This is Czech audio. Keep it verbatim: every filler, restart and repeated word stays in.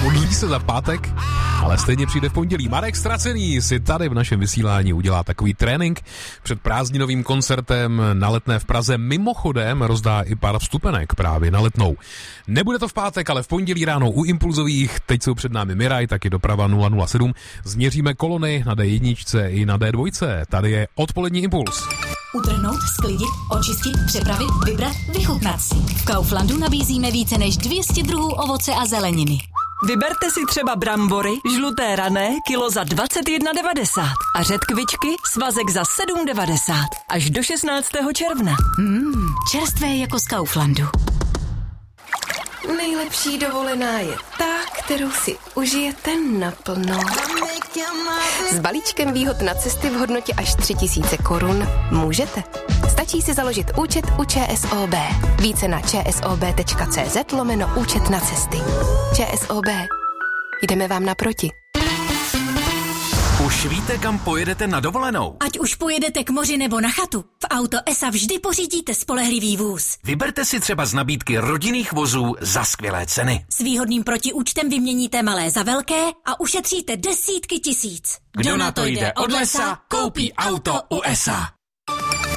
modlí se za pátek, ale stejně přijde v pondělí. Marek Stracený si tady v našem vysílání udělá takový trénink před prázdninovým koncertem na Letné v Praze. Mimochodem rozdá i pár vstupenek právě na Letnou. Nebude to v pátek, ale v pondělí ráno u Impulzových. Teď jsou před námi Miraj, taky doprava nula nula sedm. Změříme kolony na D jedna i na D dva. Tady je odpolední Impuls. Utrhnout, sklidit, očistit, přepravit, vybrat, vychutnat si. V Kauflandu nabízíme více než dvě stě druhů ovoce a zeleniny. Vyberte si třeba brambory, žluté rané, kilo za dvacet jedna devadesát a řetkvičky, svazek za sedm devadesát. Až do šestnáctého června. Mmm, čerstvé jako z Kauflandu. Nejlepší dovolená je ta, kterou si užijete naplno. S balíčkem výhod na cesty v hodnotě až tři tisíce korun můžete. Stačí si založit účet u ČSOB. Více na čsob.cz lomeno účet na cesty. ČSOB. Jdeme vám naproti. Už víte, kam pojedete na dovolenou? Ať už pojedete k moři nebo na chatu, v Auto es a vždy pořídíte spolehlivý vůz. Vyberte si třeba z nabídky rodinných vozů za skvělé ceny. S výhodným protiúčtem vyměníte malé za velké a ušetříte desítky tisíc. Kdo na to jde od lesa, koupí auto u es a.